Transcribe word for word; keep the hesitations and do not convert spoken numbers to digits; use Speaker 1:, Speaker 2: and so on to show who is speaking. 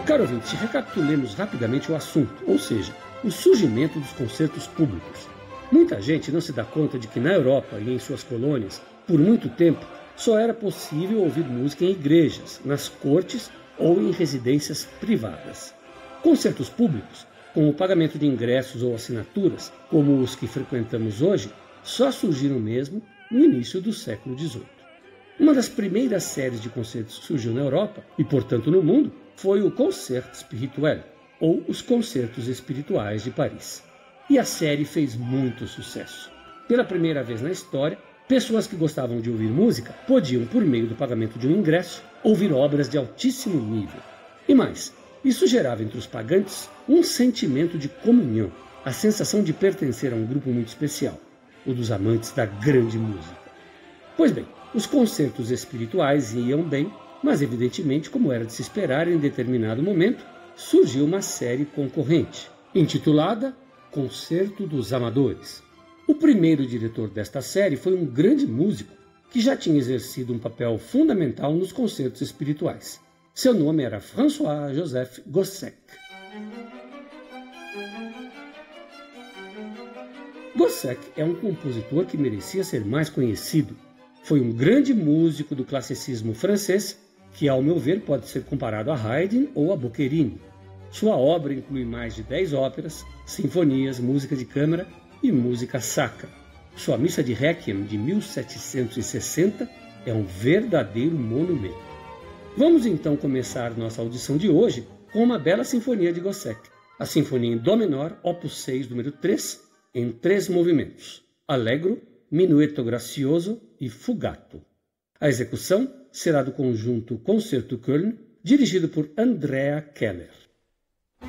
Speaker 1: Caro ouvinte, recapitulemos rapidamente o assunto, ou seja, o surgimento dos concertos públicos. Muita gente não se dá conta de que na Europa e em suas colônias, por muito tempo, só era possível ouvir música em igrejas, nas cortes ou em residências privadas. Concertos públicos, com o pagamento de ingressos ou assinaturas, como os que frequentamos hoje, só surgiram mesmo no início do século dezoito. Uma das primeiras séries de concertos que surgiu na Europa, e portanto no mundo, foi o Concert Spirituel, ou os Concertos Espirituais de Paris. E a série fez muito sucesso. Pela primeira vez na história, pessoas que gostavam de ouvir música podiam, por meio do pagamento de um ingresso, ouvir obras de altíssimo nível. E mais, isso gerava entre os pagantes um sentimento de comunhão, a sensação de pertencer a um grupo muito especial, o dos amantes da grande música. Pois bem, os concertos espirituais iam bem, mas evidentemente, como era de se esperar, em determinado momento, surgiu uma série concorrente, intitulada Concerto dos Amadores. O primeiro diretor desta série foi um grande músico que já tinha exercido um papel fundamental nos concertos espirituais. Seu nome era François-Joseph Gossec. Gossec é um compositor que merecia ser mais conhecido. Foi um grande músico do classicismo francês, que, ao meu ver, pode ser comparado a Haydn ou a Boccherini. Sua obra inclui mais de dez óperas, sinfonias, música de câmara e música sacra. Sua Missa de Requiem, de mil setecentos e sessenta, é um verdadeiro monumento. Vamos então começar nossa audição de hoje com uma bela sinfonia de Gossec, a Sinfonia em Dó menor, opus seis, número três, em três movimentos, Allegro, Minuetto Gracioso e Fugato. A execução será do conjunto Concerto Köln, dirigido por Andrea Keller.